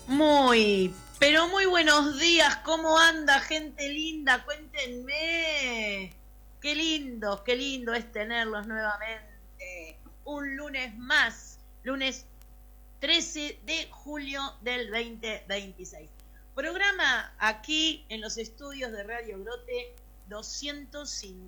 Muy, pero muy buenos días. ¿Cómo anda, gente linda? Cuéntenme. Qué lindo es tenerlos nuevamente. Un lunes más, lunes 13 de julio del 2026. Programa aquí en los estudios de Radio Grote 250.